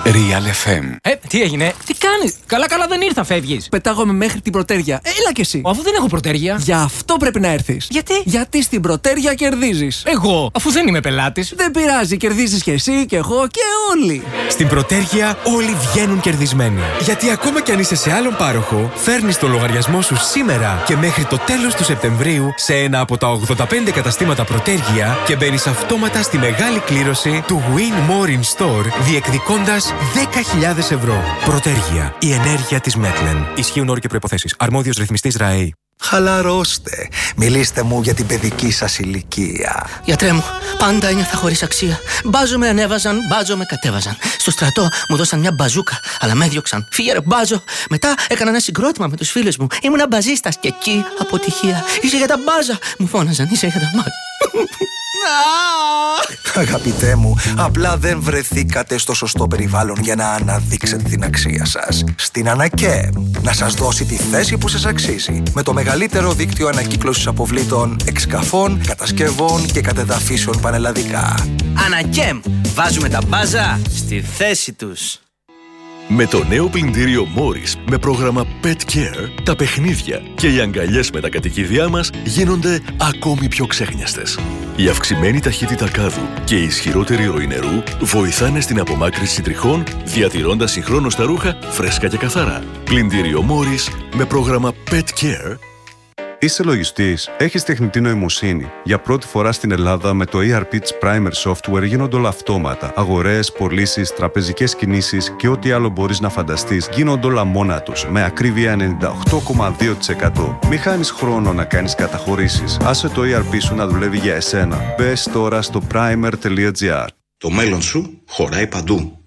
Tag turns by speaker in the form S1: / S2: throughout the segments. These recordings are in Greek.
S1: Real FM.
S2: Τι έγινε, τι κάνεις? Καλά δεν ήρθα, φεύγεις.
S3: Πετάγομαι μέχρι την Πρωτέρια. Έλα κι εσύ.
S2: Αφού δεν έχω Πρωτέρια.
S3: Γι' αυτό πρέπει να έρθεις.
S2: Γιατί?
S3: Γιατί στην Πρωτέρια κερδίζεις.
S2: Εγώ, αφού δεν είμαι πελάτης.
S3: Δεν πειράζει, κερδίζεις κι εσύ και εγώ και όλοι.
S4: Στην Πρωτέρια όλοι βγαίνουν κερδισμένοι. Γιατί ακόμα κι αν είσαι σε άλλον πάροχο, φέρνεις το λογαριασμό σου σήμερα και μέχρι το τέλος του Σεπτεμβρίου σε ένα από τα 85 καταστήματα Πρωτέρια και μπαίνεις αυτόματα στη μεγάλη κλήρωση του Win More in Store, διεκδικώντας 10.000 ευρώ. Πρωτέρια. Η ενέργεια της Μέτλεν. Ισχύουν όροι και προϋποθέσεις. Αρμόδιος ρυθμιστής ΡΑΕΗ.
S5: Χαλαρώστε. Μιλήστε μου για την παιδική σας ηλικία.
S6: Γιατρέ μου, πάντα ένιωθα χωρίς αξία. Μπάζο με ανέβαζαν, μπάζο με κατέβαζαν. Στο στρατό μου δώσαν μια μπαζούκα, αλλά με έδιωξαν. Φύγε ρε μπάζο. Μετά έκανα ένα συγκρότημα με τους φίλους μου. Ήμουνα μπαζίστας και εκεί αποτυχία. Είσαι για τα μπάζα. Μου φώναζαν, είσαι για τα μάτια.
S5: Αγαπητέ μου, απλά δεν βρεθήκατε στο σωστό περιβάλλον για να αναδείξετε την αξία σας. Στην Ανακέμ, να σας δώσει τη θέση που σας αξίζει. Με το μεγαλύτερο δίκτυο ανακύκλωσης αποβλήτων, εξκαφών, κατασκευών και κατεδαφίσεων πανελλαδικά.
S6: Ανακέμ, βάζουμε τα μπάζα στη θέση τους.
S7: Με το νέο πλυντήριο Morris με πρόγραμμα Pet Care, τα παιχνίδια και οι αγκαλιές με τα κατοικίδια μας γίνονται ακόμη πιο ξέχνιαστες. Η αυξημένη ταχύτητα κάδου και η ισχυρότερη ροή νερού βοηθάνε στην απομάκρυνση τριχών, διατηρώντας συγχρόνως τα ρούχα φρέσκα και καθαρά. Πλυντήριο Morris με πρόγραμμα Pet Care.
S8: Είσαι λογιστής, έχεις τεχνητή νοημοσύνη. Για πρώτη φορά στην Ελλάδα με το ERP της Primer Software γίνονται όλα αυτόματα. Αγορές, πωλήσεις, τραπεζικές κινήσεις και ό,τι άλλο μπορείς να φανταστείς γίνονται όλα μόνα τους, με ακρίβεια 98,2%. Μη χάνεις χρόνο να κάνεις καταχωρήσεις. Άσε το ERP σου να δουλεύει για εσένα. Μπες τώρα στο primer.gr.
S9: Το μέλλον σου χωράει παντού.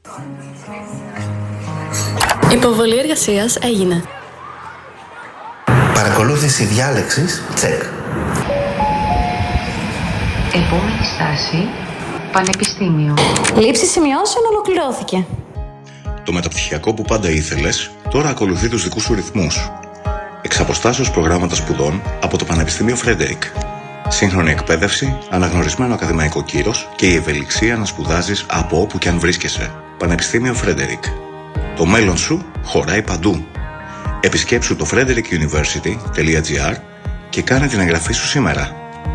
S10: Υποβολή εργασίας έγινε.
S5: Παρακολούθηση διάλεξης, τσεκ.
S11: Επόμενη στάση, Πανεπιστήμιο.
S10: Λήψη σημειώσεων ολοκληρώθηκε.
S9: Το μεταπτυχιακό που πάντα ήθελες, τώρα ακολουθεί τους δικούς σου ρυθμούς. Εξ αποστάσεως προγράμματα σπουδών από το Πανεπιστήμιο Φρέντερικ. Σύγχρονη εκπαίδευση, αναγνωρισμένο ακαδημαϊκό κύρος και η ευελιξία να σπουδάζεις από όπου και αν βρίσκεσαι. Πανεπιστήμιο Φρέντερικ. Το μέλλον σου χωράει παντού. Επισκέψου το frederickuniversity.gr και κάνε την εγγραφή σου σήμερα.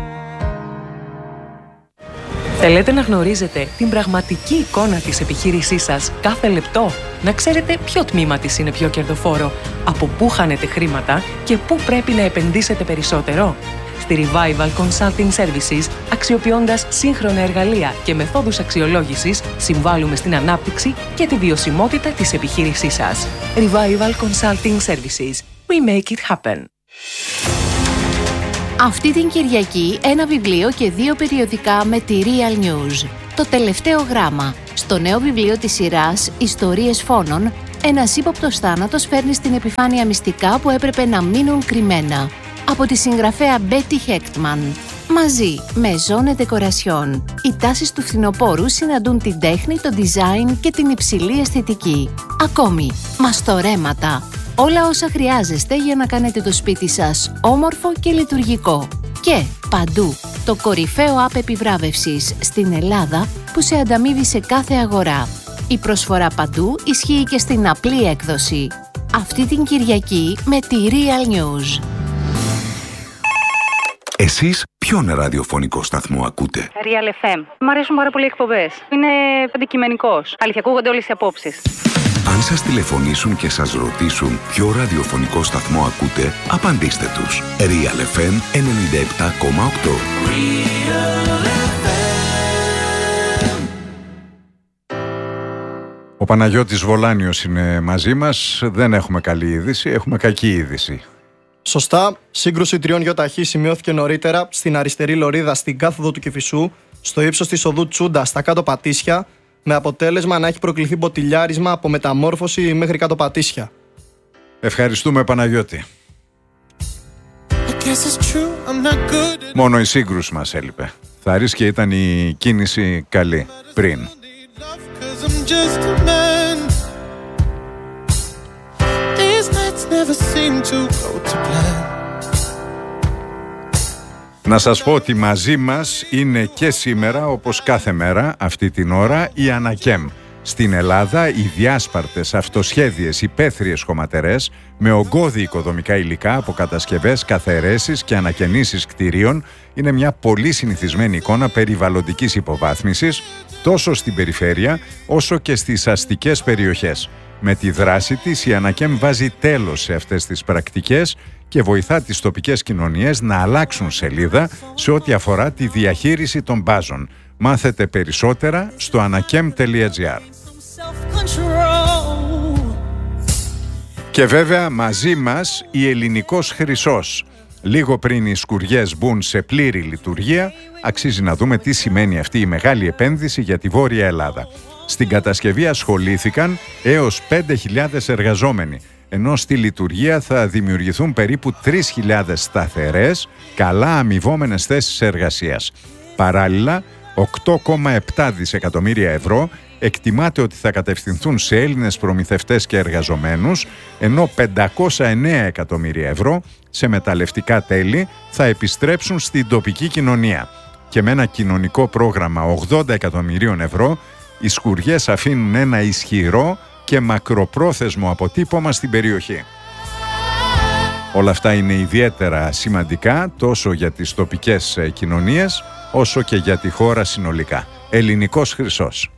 S12: Θέλετε να γνωρίζετε την πραγματική εικόνα της επιχείρησής σας κάθε λεπτό? Να ξέρετε ποιο τμήμα της είναι πιο κερδοφόρο, από πού χάνετε χρήματα και πού πρέπει να επενδύσετε περισσότερο? Στη Revival Consulting Services, αξιοποιώντας σύγχρονα εργαλεία και μεθόδους αξιολόγησης, συμβάλλουμε στην ανάπτυξη και τη βιωσιμότητα της επιχείρησής σας. Revival Consulting Services. We make it happen.
S13: Αυτή την Κυριακή ένα βιβλίο και 2 περιοδικά με τη Real News. Το τελευταίο γράμμα. Στο νέο βιβλίο της σειράς «Ιστορίες φόνων», ένας ύποπτος θάνατος φέρνει στην επιφάνεια μυστικά που έπρεπε να μείνουν κρυμμένα. Από τη συγγραφέα Betty Hechtman. Μαζί με Zone Decoration, οι τάσεις του φθινοπόρου συναντούν την τέχνη, το design και την υψηλή αισθητική. Ακόμη, μαστορέματα. Όλα όσα χρειάζεστε για να κάνετε το σπίτι σας όμορφο και λειτουργικό. Και παντού, το κορυφαίο app επιβράβευσης στην Ελλάδα που σε ανταμείβει σε κάθε αγορά. Η προσφορά παντού ισχύει και στην απλή έκδοση. Αυτή την Κυριακή με τη Real News.
S1: Εσείς ποιον ραδιοφωνικό σταθμό ακούτε?
S14: Real FM. Μ' αρέσουν πάρα πολύ οι εκπομπές. Είναι αντικειμενικός. Αλήθεια, ακούγονται όλες οι απόψεις.
S1: Αν σας τηλεφωνήσουν και σας ρωτήσουν ποιο ραδιοφωνικό σταθμό ακούτε, απαντήστε τους. Real FM 97,8.
S15: Ο Παναγιώτης Βολάνιος είναι μαζί μας. Δεν έχουμε καλή είδηση, έχουμε κακή είδηση.
S16: Σωστά, σύγκρουση 3 ΙΟΤΑΧ σημειώθηκε νωρίτερα στην αριστερή λωρίδα στην κάθοδο του Κηφισού, στο ύψος της οδού Τσούντα στα κάτω Πατήσια, με αποτέλεσμα να έχει προκληθεί μποτιλιάρισμα από μεταμόρφωση μέχρι κάτω Πατήσια.
S15: Ευχαριστούμε, Παναγιώτη. Μόνο η σύγκρουση μας έλειπε. Θα ρίσκε ήταν η κίνηση καλή πριν. Να σας πω ότι μαζί μας είναι και σήμερα, όπως κάθε μέρα αυτή την ώρα, η Ανακέμ. Στην Ελλάδα, οι διάσπαρτες, αυτοσχέδιες, υπαίθριες χωματερές με ογκώδη οικοδομικά υλικά από κατασκευές, καθαιρέσεις και ανακαινήσεις κτηρίων είναι μια πολύ συνηθισμένη εικόνα περιβαλλοντικής υποβάθμισης τόσο στην περιφέρεια όσο και στις αστικές περιοχές. Με τη δράση της, η ΑΝΑΚΕΜ βάζει τέλος σε αυτές τις πρακτικές και βοηθά τις τοπικές κοινωνίες να αλλάξουν σελίδα σε ό,τι αφορά τη διαχείριση των μπάζων. Μάθετε περισσότερα στο anakem.gr. Και βέβαια μαζί μας η Ελληνικός Χρυσός. Λίγο πριν οι σκουριές μπουν σε πλήρη λειτουργία, αξίζει να δούμε τι σημαίνει αυτή η μεγάλη επένδυση για τη Βόρεια Ελλάδα. Στην κατασκευή ασχολήθηκαν έως 5.000 εργαζόμενοι, ενώ στη λειτουργία θα δημιουργηθούν περίπου 3.000 σταθερές, καλά αμοιβόμενες θέσεις εργασίας. Παράλληλα, 8,7 δισεκατομμύρια ευρώ εκτιμάται ότι θα κατευθυνθούν σε Έλληνες προμηθευτές και εργαζομένους, ενώ 509 εκατομμύρια ευρώ σε μεταλλευτικά τέλη θα επιστρέψουν στην τοπική κοινωνία. Και με ένα κοινωνικό πρόγραμμα 80 εκατομμυρίων ευρώ, οι σκουριές αφήνουν ένα ισχυρό και μακροπρόθεσμο αποτύπωμα στην περιοχή. Όλα αυτά είναι ιδιαίτερα σημαντικά τόσο για τις τοπικές κοινωνίες όσο και για τη χώρα συνολικά. Ελληνικός Χρυσός.